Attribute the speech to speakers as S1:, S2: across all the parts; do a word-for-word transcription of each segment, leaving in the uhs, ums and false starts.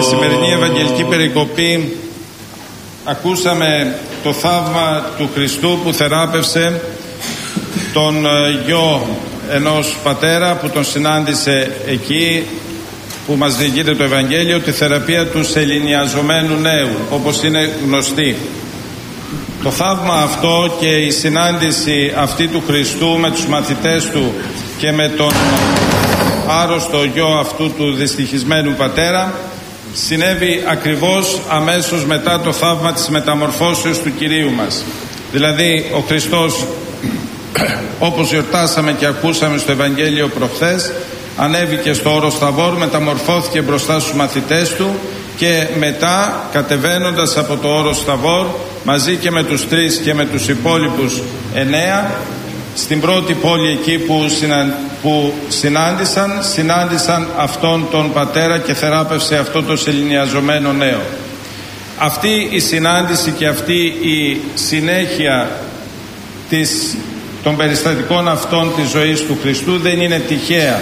S1: σημερινή Ευαγγελική περικοπή ακούσαμε το θαύμα του Χριστού που θεράπευσε τον γιο ενός πατέρα που τον συνάντησε εκεί που μας διηγείται το Ευαγγέλιο, τη θεραπεία του σεληνιαζομένου νέου, όπως είναι γνωστή. Το θαύμα αυτό και η συνάντηση αυτή του Χριστού με τους μαθητές του και με τον άρρωστο γιο αυτού του δυστυχισμένου πατέρα συνέβη ακριβώς αμέσως μετά το θαύμα της μεταμορφώσεως του Κυρίου μας. Δηλαδή ο Χριστός, όπως γιορτάσαμε και ακούσαμε στο Ευαγγέλιο προχθές, ανέβηκε στο όρος Θαβόρ, μεταμορφώθηκε μπροστά στους μαθητές του και μετά, κατεβαίνοντας από το όρος Θαβόρ μαζί και με τους τρεις και με τους υπόλοιπους εννέα, στην πρώτη πόλη εκεί που, συνα... που συνάντησαν συνάντησαν αυτόν τον πατέρα και θεράπευσε αυτό το σεληνιαζομένο νέο. Αυτή η συνάντηση και αυτή η συνέχεια της, των περιστατικών αυτών της ζωής του Χριστού δεν είναι τυχαία,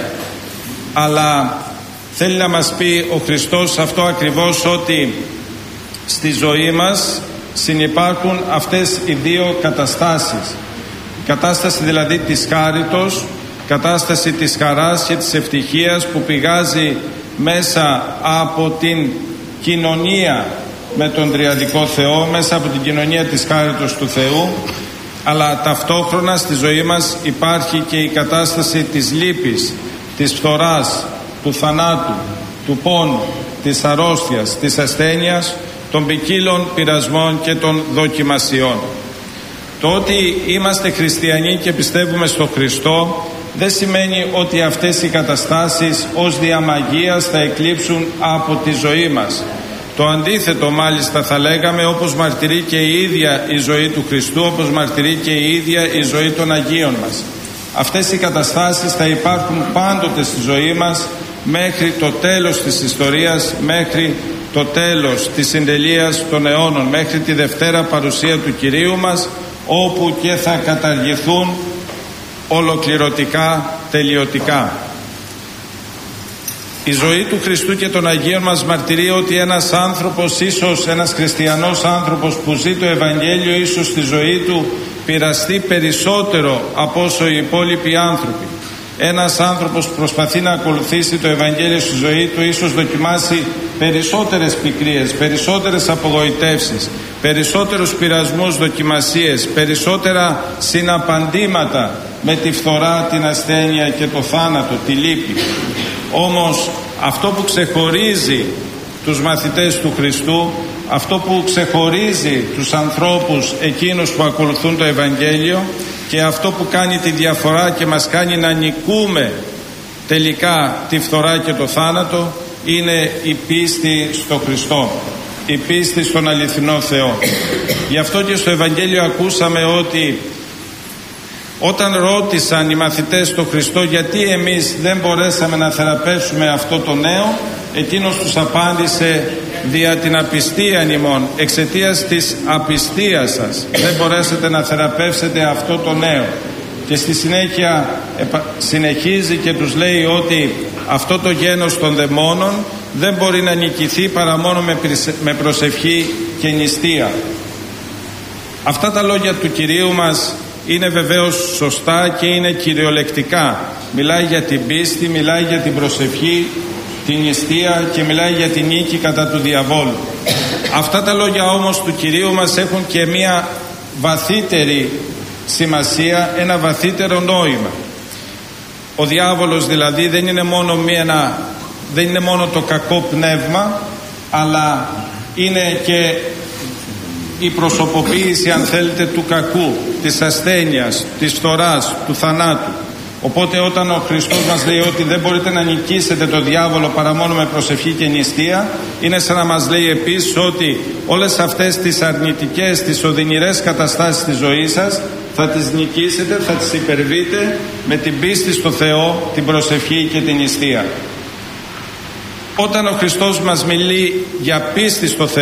S1: αλλά θέλει να μας πει ο Χριστός αυτό ακριβώς, ότι στη ζωή μας συνυπάρχουν αυτές οι δύο καταστάσεις. Κατάσταση δηλαδή της χάριτος, κατάσταση της χαράς και της ευτυχίας που πηγάζει μέσα από την κοινωνία με τον Τριαδικό Θεό, μέσα από την κοινωνία της χάριτος του Θεού, αλλά ταυτόχρονα στη ζωή μας υπάρχει και η κατάσταση της λύπης, της φθοράς, του θανάτου, του πόνου, της αρρώστιας, της ασθένειας, των ποικίλων πειρασμών και των δοκιμασιών. Το ότι είμαστε χριστιανοί και πιστεύουμε στο Χριστό δεν σημαίνει ότι αυτές οι καταστάσεις ως διαμαγείας θα εκλείψουν από τη ζωή μας. Το αντίθετο μάλιστα θα λέγαμε, όπως μαρτυρεί και η ίδια η ζωή του Χριστού, όπως μαρτυρεί και η ίδια η ζωή των Αγίων μας. Αυτές οι καταστάσεις θα υπάρχουν πάντοτε στη ζωή μας μέχρι το τέλος της ιστορίας, μέχρι το τέλος της συντελείας των αιώνων, μέχρι τη Δευτέρα παρουσία του Κυρίου μας, όπου και θα καταργηθούν ολοκληρωτικά, τελειωτικά. Η ζωή του Χριστού και των Αγίων μας μαρτυρεί ότι ένας άνθρωπος, ίσως ένας χριστιανός άνθρωπος που ζει το Ευαγγέλιο, ίσως στη ζωή του πειραστεί περισσότερο από όσο οι υπόλοιποι άνθρωποι. Ένας άνθρωπος που προσπαθεί να ακολουθήσει το Ευαγγέλιο στη ζωή του ίσως δοκιμάσει περισσότερες πικρίες, περισσότερες απογοητεύσεις, περισσότερους πειρασμούς, δοκιμασίες, περισσότερα συναπαντήματα με τη φθορά, την ασθένεια και το θάνατο, τη λύπη. Όμως αυτό που ξεχωρίζει τους μαθητές του Χριστού, αυτό που ξεχωρίζει τους ανθρώπους εκείνους που ακολουθούν το Ευαγγέλιο και αυτό που κάνει τη διαφορά και μας κάνει να νικούμε τελικά τη φθορά και το θάνατο, είναι η πίστη στο Χριστό, η πίστη στον αληθινό Θεό. Γι' αυτό και στο Ευαγγέλιο ακούσαμε ότι όταν ρώτησαν οι μαθητές του Χριστό γιατί εμείς δεν μπορέσαμε να θεραπεύσουμε αυτό το νέο, εκείνος τους απάντησε: δια την απιστία ημών, εξαιτίας της απιστίας σας δεν μπορέσετε να θεραπεύσετε αυτό το νέο. Και στη συνέχεια συνεχίζει και τους λέει ότι αυτό το γένος των δαιμόνων δεν μπορεί να νικηθεί παρά μόνο με προσευχή και νηστεία. Αυτά τα λόγια του Κυρίου μας είναι βεβαίως σωστά και είναι κυριολεκτικά. Μιλάει για την πίστη, μιλάει για την προσευχή, την νηστεία και μιλάει για την νίκη κατά του διαβόλου. Αυτά τα λόγια όμως του Κυρίου μας έχουν και μια βαθύτερη σημασία, ένα βαθύτερο νόημα. Ο διάβολος δηλαδή δεν είναι μόνο, μια, δεν είναι μόνο το κακό πνεύμα, αλλά είναι και η προσωποποίηση, αν θέλετε, του κακού, της ασθένειας, της φθοράς, του θανάτου. Οπότε όταν ο Χριστός μας λέει ότι δεν μπορείτε να νικήσετε το διάβολο παρά μόνο με προσευχή και νηστεία, είναι σαν να μας λέει επίσης ότι όλες αυτές τις αρνητικές, τις οδυνηρές καταστάσεις της ζωής σας θα τις νικήσετε, θα τις υπερβείτε με την πίστη στο Θεό, την προσευχή και την νηστεία. Όταν ο Χριστός μας μιλεί για πίστη στο Θεό,